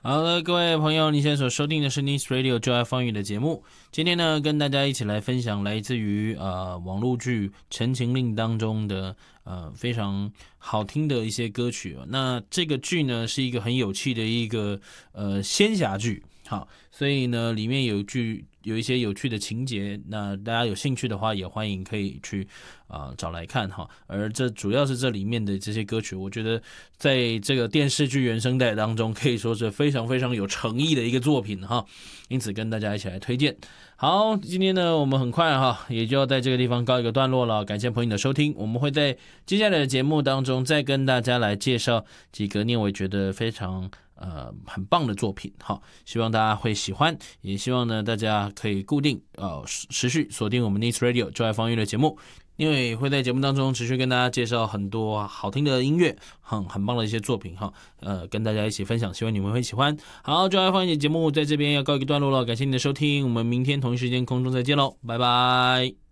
好的，各位朋友，你现在所收听的是 Nice Radio 就爱放映的节目。今天呢，跟大家一起来分享来自于网络剧《陈情令》当中的非常好听的一些歌曲。那这个剧呢，是一个很有趣的一个仙侠剧。好，所以呢，里面有一些有趣的情节，那大家有兴趣的话，也欢迎可以去找来看哈。而这主要是这里面的这些歌曲，我觉得在这个电视剧原声带当中，可以说是非常非常有诚意的一个作品哈。因此跟大家一起来推荐。好，今天呢，我们很快也就要在这个地方告一个段落了。感谢朋友的收听，我们会在接下来的节目当中再跟大家来介绍几个念伟觉得非常很棒的作品。好，希望大家会喜欢，也希望呢大家可以固定持续锁定我们 Nice Radio 就爱放音乐的节目。因为会在节目当中持续跟大家介绍很多好听的音乐，很棒的一些作品哈，跟大家一起分享，希望你们会喜欢。好，就爱放音乐节目在这边要告一个段落了，感谢你的收听，我们明天同一时间空中再见喽，拜拜。